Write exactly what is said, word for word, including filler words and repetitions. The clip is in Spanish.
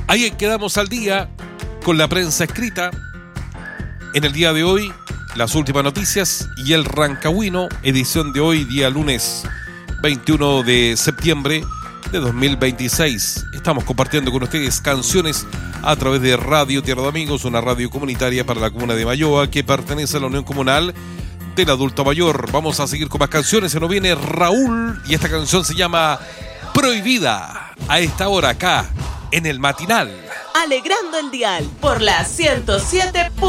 Ahí quedamos al día con la prensa escrita. En el día de hoy, las últimas noticias y el Rancagüino, edición de hoy, día lunes veintiuno de septiembre de dos mil veintiséis. Estamos compartiendo con ustedes canciones a través de Radio Tierra de Amigos, una radio comunitaria para la comuna de Mayoa que pertenece a la Unión Comunal del Adulto Mayor. Vamos a seguir con más canciones. Se nos viene Raúl y esta canción se llama Prohibida. A esta hora acá en el matinal. Alegrando el dial por la ciento siete.